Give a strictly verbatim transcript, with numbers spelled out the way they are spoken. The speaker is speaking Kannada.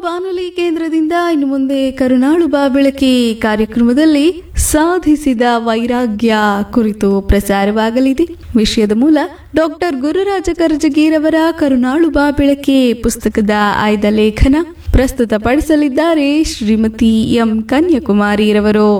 ಬಾನುಲಿ ಕೇಂದ್ರದಿಂದ ಇನ್ನು ಮುಂದೆ ಕರುನಾಳು ಬಾ ಬೆಳಕಿ ಕಾರ್ಯಕ್ರಮದಲ್ಲಿ ಸಾಧಿಸಿದ ವೈರಾಗ್ಯ ಕುರಿತು ಪ್ರಸಾರವಾಗಲಿದೆ. ವಿಷಯದ ಮೂಲ ಡಾಕ್ಟರ್ ಗುರುರಾಜ ಕರ್ಜಗಿರವರ ಕರುನಾಳು ಬಾ ಬೆಳಕಿ ಪುಸ್ತಕದ ಆಯ್ದ ಲೇಖನ ಪ್ರಸ್ತುತಪಡಿಸಲಿದ್ದಾರೆ ಶ್ರೀಮತಿ ಎಂ ಕನ್ಯಾಕುಮಾರಿರವರು.